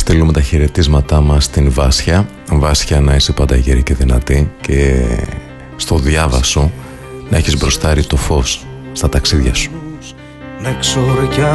στείλουμε τα χαιρετίσματά μας στην Βάσια. Βάσια, να είσαι πάντα γερή και δυνατή και στο διάβασο να έχεις μπροστάρει το φως στα ταξίδια σου.